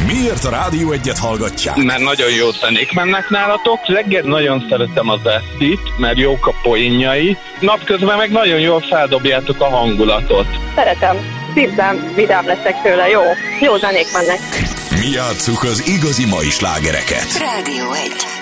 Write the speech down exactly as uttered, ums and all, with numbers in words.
Miért a Rádió Egyet hallgatják? Mert nagyon jó zenék mennek nálatok. Reggel nagyon szeretem az Estit, mert jók a poénjai. Napközben meg nagyon jól feldobjátok a hangulatot. Szeretem. Szívem, vidám leszek tőle. Jó. Jó zenék mennek. Mi játsszuk az igazi mai slágereket. Rádió Egy.